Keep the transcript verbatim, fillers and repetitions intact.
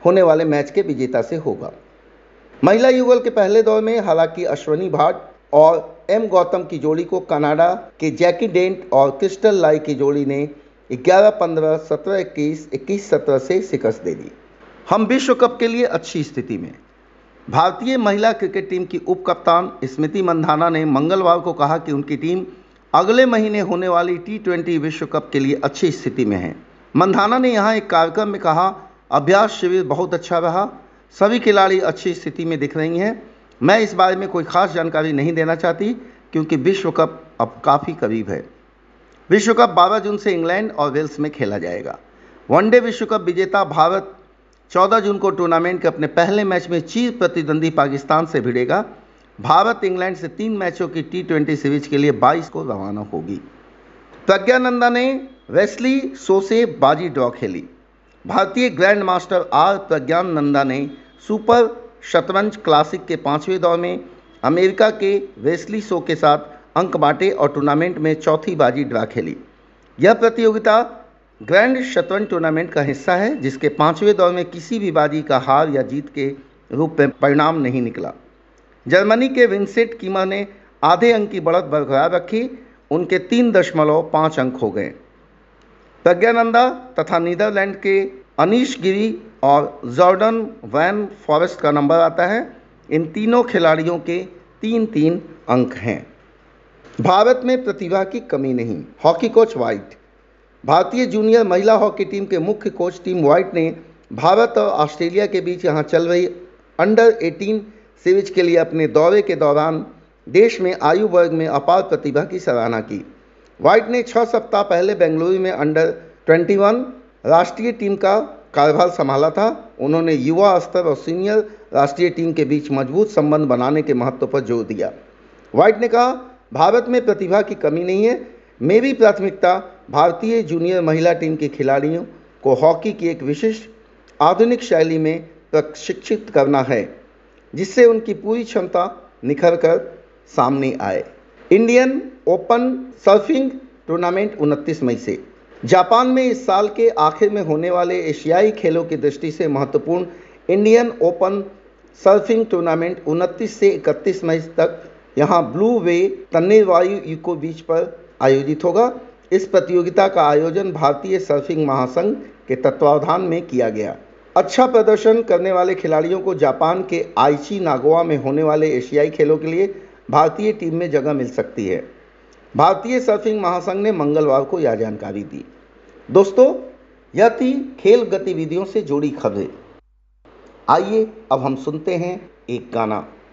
होने वाले मैच के विजेता से होगा। महिला युगल के पहले दौर में हालांकि अश्वनी भाट और एम गौतम की जोड़ी को कनाडा के जैकी डेंट और क्रिस्टल लाई की जोड़ी ने ग्यारह पंद्रह, सत्रह इक्कीस, इक्कीस सत्रह से शिकस्त दे दी। हम विश्व कप के लिए अच्छी स्थिति में। भारतीय महिला क्रिकेट टीम की उप कप्तान स्मृति मंधाना ने मंगलवार को कहा कि उनकी टीम अगले महीने होने वाली टी ट्वेंटी विश्व कप के लिए अच्छी स्थिति में है। मंधाना ने यहां एक कार्यक्रम में कहा, अभ्यास शिविर बहुत अच्छा रहा, सभी खिलाड़ी अच्छी स्थिति में दिख रही हैं। मैं इस बारे में कोई खास जानकारी नहीं देना चाहती क्योंकि विश्व कप अब काफ़ी करीब है। विश्व कप बारह जून से इंग्लैंड और वेल्स में खेला जाएगा। वनडे विश्व कप विजेता भारत चौदह जून को टूर्नामेंट के अपने पहले मैच में चीर प्रतिद्वंदी पाकिस्तान से भिड़ेगा। भारत इंग्लैंड से तीन मैचों की टी ट्वेंटी सीरीज के लिए बाईस को रवाना होगी। प्रज्ञानंदा ने वेस्ली सो से बाजी ड्रॉ खेली। भारतीय ग्रैंड मास्टर आर प्रज्ञानंदा ने सुपर शतरंज क्लासिक के पांचवें दौर में अमेरिका के वेस्ली सो के साथ अंक बांटे और टूर्नामेंट में चौथी बाजी ड्रा खेली। यह प्रतियोगिता ग्रैंड शतरंज टूर्नामेंट का हिस्सा है जिसके पांचवें दौर में किसी भी बाजी का हार या जीत के रूप में परिणाम नहीं निकला। जर्मनी के विंसेंट कीमर ने आधे अंक की बढ़त बरकरार रखी, उनके तीन दशमलव पाँच अंक हो गए। प्रज्ञानंदा तथा नीदरलैंड के अनीश गिरी और जॉर्डन वैन फॉरेस्ट का नंबर आता है। इन तीनों खिलाड़ियों के तीन तीन अंक हैं। भारत में प्रतिभा की कमी नहीं, हॉकी कोच व्हाइट। भारतीय जूनियर महिला हॉकी टीम के मुख्य कोच टीम व्हाइट ने भारत और ऑस्ट्रेलिया के बीच यहां चल रही अंडर अठारह सीरीज के लिए अपने दौरे के दौरान देश में आयु वर्ग में अपार प्रतिभा की सराहना की। व्हाइट ने छः सप्ताह पहले बेंगलुरु में अंडर इक्कीस राष्ट्रीय टीम का कार्यभार संभाला था। उन्होंने युवा स्तर और सीनियर राष्ट्रीय टीम के बीच मजबूत संबंध बनाने के महत्व पर जोर दिया। व्हाइट ने कहा, भारत में प्रतिभा की कमी नहीं है, मेरी प्राथमिकता भारतीय जूनियर महिला टीम के खिलाड़ियों को हॉकी की एक विशिष्ट आधुनिक शैली में प्रशिक्षित करना है जिससे उनकी पूरी क्षमता निखर कर सामने आए। इंडियन ओपन सर्फिंग टूर्नामेंट उनतीस मई से। जापान में इस साल के आखिर में होने वाले एशियाई खेलों की दृष्टि से महत्वपूर्ण इंडियन ओपन सर्फिंग टूर्नामेंट उनतीस से इकतीस मई तक यहां ब्लू वे तन्नेवायु इको बीच पर आयोजित होगा। इस प्रतियोगिता का आयोजन भारतीय सर्फिंग महासंघ के तत्वावधान में किया गया। अच्छा प्रदर्शन करने वाले खिलाड़ियों को जापान के आइची नागोया में होने वाले एशियाई खेलों के लिए भारतीय टीम में जगह मिल सकती है। भारतीय सर्फिंग महासंघ ने मंगलवार को यह जानकारी दी। दोस्तों, यह थी खेल गतिविधियों से जुड़ी खबरें। आइए अब हम सुनते हैं एक गाना।